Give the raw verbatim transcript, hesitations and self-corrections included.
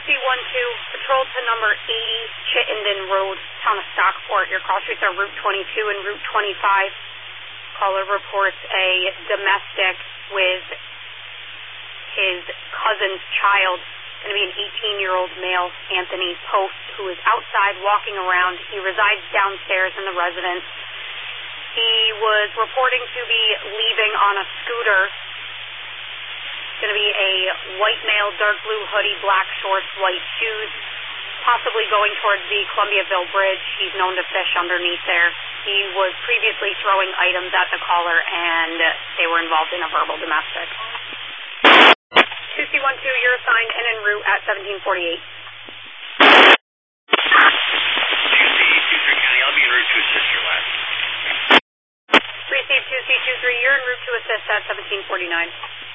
C one two, patrol to number eighty, Chittenden Road, town of Stockport. Your call streets are Route twenty-two and Route twenty-five. Caller reports a domestic with his cousin's child, going to be an eighteen-year-old male, Anthony Post, who is outside walking around. He resides downstairs in the residence. He was reporting to be leaving on a scooter. It's going to be a white male, dark blue hoodie, black shorts, white shoes, possibly going towards the Columbiaville Bridge. He's known to fish underneath there. He was previously throwing items at the caller, and they were involved in a verbal domestic. two C one two, you're assigned and en route at seventeen forty-eight. two C two three County, I'll be en route to assist your last. Receive two C two three, you're en route to assist at seventeen forty-nine.